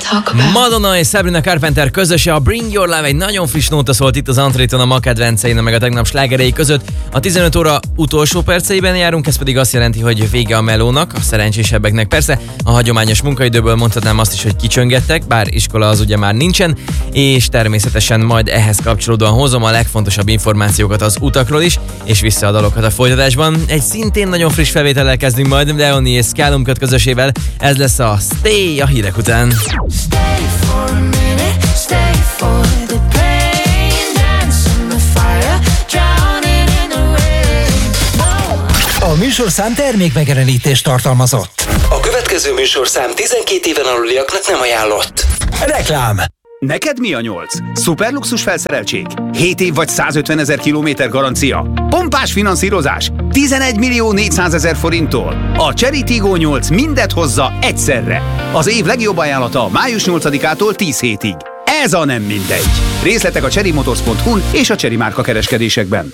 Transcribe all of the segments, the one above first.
Madonna és Sabrina Carpenter közöse, a Bring Your Love, egy nagyon friss nóta szólt itt az Antréton a ma kedvencein, meg a tegnap slágerei között. A 15 óra utolsó perceiben járunk, ez pedig azt jelenti, hogy vége a melónak, a szerencsésebbeknek persze. A hagyományos munkaidőből mondhatnám azt is, hogy kicsöngettek, bár iskola az ugye már nincsen, és természetesen majd ehhez kapcsolódóan hozom a legfontosabb információkat az utakról is, és vissza a dalokat a folytatásban. Egy szintén nagyon friss felvétellel kezdünk majd Leoni és Scalum közösével, ez lesz a Stay a hírek után. A műsorszám termékmegjelenítést tartalmazott. A következő műsorszám 12 éven aluliaknak nem ajánlott. Reklám. Neked mi a 8? Szuperluxus felszereltség? 7 év vagy 150 000 kilométer garancia? Pompás finanszírozás? 11 400 000 forinttól? A Chery Tiggo 8 mindet hozza egyszerre. Az év legjobb ajánlata május 8-ától 10 hétig. Ez a nem mindegy. Részletek a cherrymotors.hu-n és a Chery márka kereskedésekben.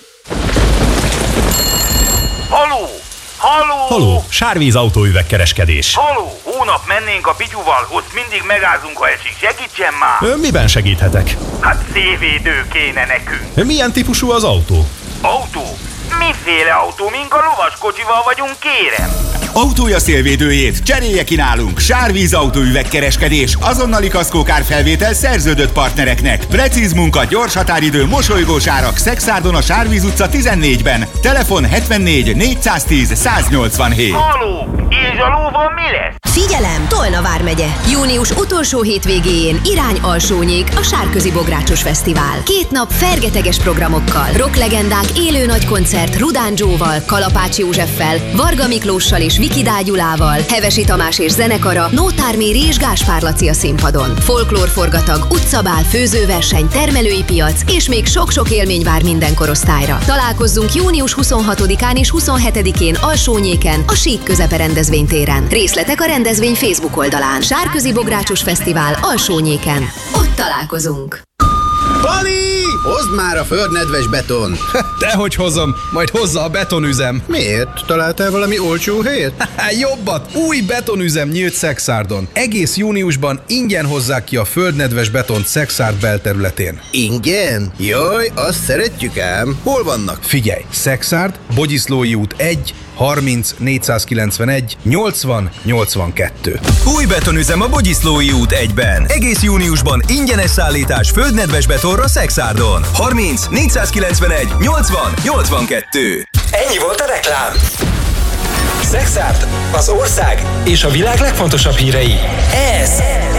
Haló! Haló! Haló, Sárvíz autóüvegkereskedés. Haló! Hónap mennénk a Pityuval, ott mindig megázunk, ha esik. Segítsen már! Miben segíthetek? Hát szélvédő kéne nekünk. Milyen típusú az autó? Autó? Miféle autó? Mink a lovaskocsival vagyunk, kérem? Autója szélvédőjét cserélje ki nálunk. Sárvíz autóüvegkereskedés. Azonnali kaszkókárfelvétel szerződött partnereknek. Precíz munka, gyors határidő, mosolygós árak. Szexárdon a Sárvíz utca 14-ben. Telefon 74 410 187. Haló! És a lóval mi lesz? Figyelem! Tolna vármegye. Június utolsó hétvégéjén irány Alsónyék, a Sárközi Bográcsos Fesztivál. 2 nap fergeteges programokkal. Rocklegendák élő nagykoncert Rudán Joe-val, Kalapács Józseffel, Varga Miklóssal és Viki Dágyulával, Hevesi Tamás és zenekara, Nótár Méri és Gáspár Laci a színpadon. Folklórforgatag, utcabál, főzőverseny, termelői piac és még sok-sok élmény vár minden korosztályra. Találkozzunk június 26-án és 27-én Alsónyéken, a Sík Közepe rendezvénytéren. Részletek a rendezvény Facebook oldalán. Sárközi Bográcsos Fesztivál Alsónyéken. Ott találkozunk. Pali! Hozd már a földnedves beton! Dehogy hozom, majd hozza a betonüzem. Miért? Találtál valami olcsó helyet? Jobbat! Új betonüzem nyílt Szexárdon. Egész júniusban ingyen hozzák ki a földnedves betont Szexárd belterületén. Ingyen? Jaj, azt szeretjük ám. Hol vannak? Figyelj! Szexárd, Bogyiszlói út 1, 30 491 80 82. Új betonüzem a Bogyiszlói út 1-ben. Egész júniusban ingyenes szállítás földnedves betonra Szexárdon. 30 491 80 82. Ennyi volt a reklám. Szexárd, az ország és a világ legfontosabb hírei. Ez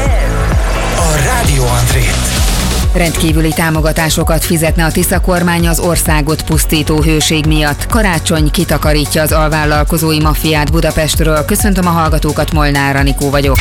a Rádió Antrét. Rendkívüli támogatásokat fizetne a Tisza kormány az országot pusztító hőség miatt. Karácsony kitakarítja az alvállalkozói maffiát Budapestről. Köszöntöm a hallgatókat, Molnár Anikó vagyok.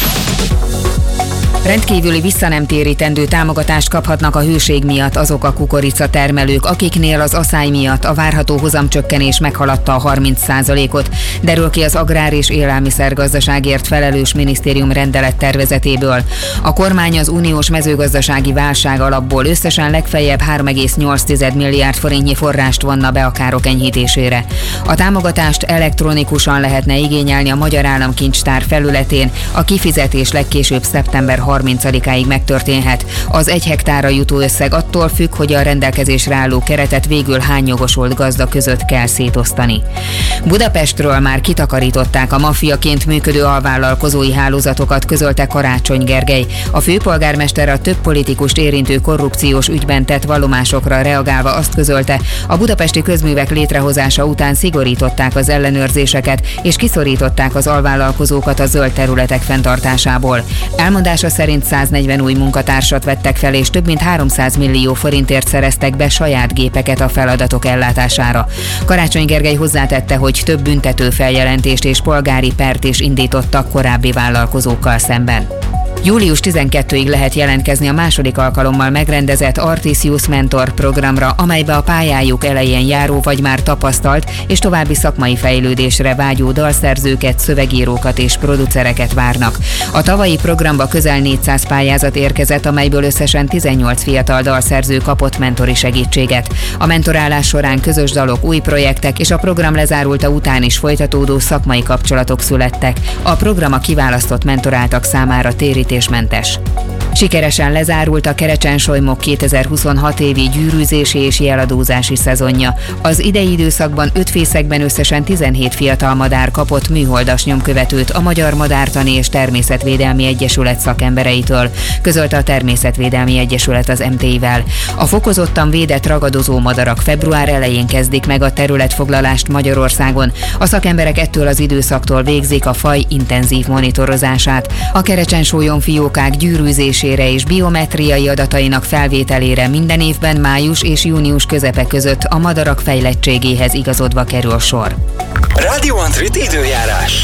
Rendkívüli visszanemtérítendő támogatást kaphatnak a hőség miatt azok a kukoricatermelők, akiknél az aszály miatt a várható hozamcsökkenés meghaladta a 30%-ot, derül ki az Agrár- és Élelmiszergazdaságért felelős minisztérium rendelettervezetéből. A kormány az uniós mezőgazdasági válság alapból összesen legfeljebb 3,8 milliárd forintnyi forrást vonna be a károk enyhítésére. A támogatást elektronikusan lehetne igényelni a Magyar Államkincstár felületén, a kifizetés legkésőbb szeptember 30-áig megtörténhet. Az 1 hektárra jutó összeg attól függ, hogy a rendelkezésre álló keretet végül hány jogosult gazda között kell szétosztani. Budapestről már kitakarították a maffiaként működő alvállalkozói hálózatokat, közölte Karácsony Gergely. A főpolgármester a több politikust érintő korrupciós ügyben tett vallomásokra reagálva azt közölte, a budapesti közművek létrehozása után szigorították az ellenőrzéseket és kiszorították az alvállalkozókat a zöld területek fenntartásából. Elmondása szerint 140 új munkatársat vettek fel, és több mint 300 millió forintért szereztek be saját gépeket a feladatok ellátására. Karácsony Gergely hozzátette, hogy több büntető feljelentést és polgári pert is indítottak korábbi vállalkozókkal szemben. Július 12-ig lehet jelentkezni a második alkalommal megrendezett Artis Youth Mentor programra, amelybe a pályájuk elején járó vagy már tapasztalt és további szakmai fejlődésre vágyó dalszerzőket, szövegírókat és producereket várnak. A tavalyi programba közel 400 pályázat érkezett, amelyből összesen 18 fiatal dalszerző kapott mentori segítséget. A mentorálás során közös dalok, új projektek és a program lezárulta után is folytatódó szakmai kapcsolatok születtek. A program a kiválasztott mentoráltak számára térítéket térítésmentes. Sikeresen lezárult a Kerecsen-Solymok 2026 évi gyűrűzési és jeladózási szezonja. Az idei időszakban 5 fészekben összesen 17 fiatal madár kapott műholdas nyomkövetőt a Magyar Madártani és Természetvédelmi Egyesület szakembereitől, közölte a Természetvédelmi Egyesület az MT-vel. A fokozottan védett ragadozó madarak február elején kezdik meg a területfoglalást Magyarországon. A szakemberek ettől az időszaktól végzik a faj intenzív monitorozását. A Kerecsen-Sólyon fiókák gyűrűzésére és biometriai adatainak felvételére minden évben május és június közepe között a madarak fejlettségéhez igazodva kerül sor. Radio Antrit időjárás.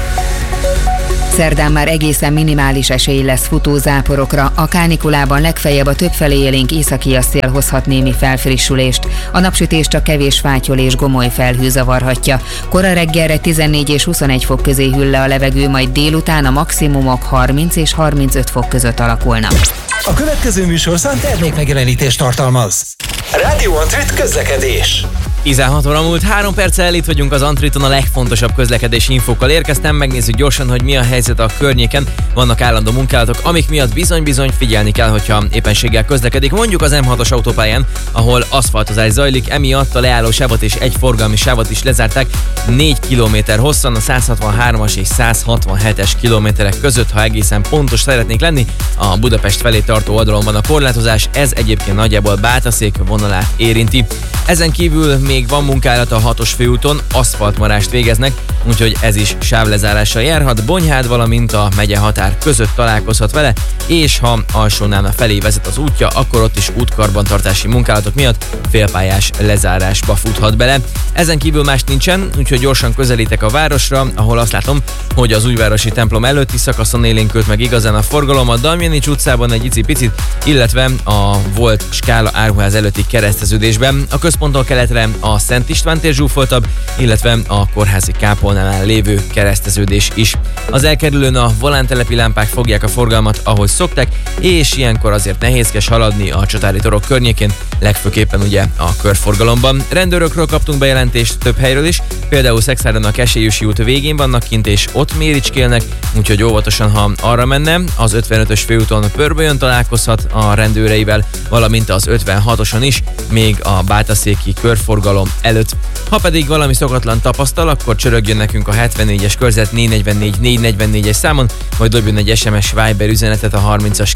Szerdán már egészen minimális esély lesz futózáporokra, a kánikulában legfeljebb a többfelé élénk északi szél hozhat némi felfrissülést. A napsütés csak kevés fátyol és gomoly felhő zavarhatja. Kora reggelre 14 és 21 fok közé hűl le a levegő, majd délután a maximumok 30 és 35 fok között alakulnak. A következő műsorszám termékmegjelenítést tartalmaz. Radio Antrit közlekedés. 16 óra múlt, 3 perccel itt vagyunk az Antriton, a legfontosabb közlekedési infókkal érkeztem, megnézzük gyorsan, hogy mi a helyzet a környéken. Vannak állandó munkálatok, amik miatt bizony-bizony figyelni kell, hogyha éppenséggel közlekedik. Mondjuk az M6-os autópályán, ahol aszfaltozás zajlik, emiatt a leálló sávot és egy forgalmi sávot is lezárták 4 km hosszan a 163-as és 167-es kilométerek között, ha egészen pontos szeretnék lenni. A Budapest felé tartó oldalon van a korlátozás, ez egyébként nagyjából Bátaszék vonalát érinti. Ezen kívül még van munkálat a 6-os főúton, aszfaltmarást végeznek, úgyhogy ez is sávlezárással járhat. Bonyhád, valamint a megye határ között találkozhat vele, és ha Alsónána felé vezet az útja, akkor ott is útkarbantartási munkálatok miatt félpályás lezárásba futhat bele. Ezen kívül más nincsen, úgyhogy gyorsan közelítek a városra, ahol azt látom, hogy az újvárosi templom előtti szakaszon élénkült meg igazán a forgalom, a Damjanics utcában egy icipicit, illetve a volt Skála áruház előtti kereszteződésben. A központtól keletre a Szent István tér zsúfoltabb, illetve a kórházi kápolnánál lévő kereszteződés is. Az elkerülőn a volántelepi lámpák fogják a forgalmat, ahogy szokták, és ilyenkor azért nehézkes haladni a Csatári torok környékén, legfőképpen ugye a körforgalomban. Rendőrökről kaptunk bejelentést több helyről is, például Szexárdon a Kesélyüsi út végén vannak kint, és ott méricskélnek, úgyhogy óvatosan, ha arra menne, az 55-ös főúton Pörbölyön találkozhat a rendőreivel, valamint az 56-oson is, még a Bátaszéki körforgalom előtt. Ha pedig valami szokatlan tapasztal, akkor csörögjön nekünk a 74-es körzet 444-444-es számon, vagy dobjon egy SMS Viber üzenetet a 30-as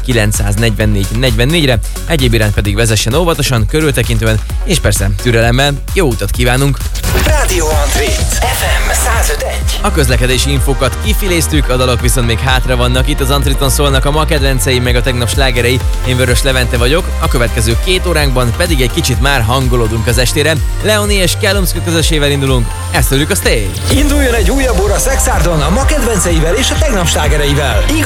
944-44-re, egyéb iránt pedig vezessen óvatosan, körültekintően, és persze türelemmel. Jó utat kívánunk! Radio Antrit FM 105.1. A közlekedési infókat kifiléztük, a dalok viszont még hátra vannak. Itt az Antriton szólnak a ma kedvenceim, meg a tegnap slágerei. Én Vörös Levente vagyok, a következő 2 óránkban pedig egy kicsit már hangolódunk az estére. Leoni és Kellumszki közösével indulunk, ezt tőlük a Stay! Induljon egy újabb óra Szexárdon a ma kedvenceivel és a tegnap slágereivel.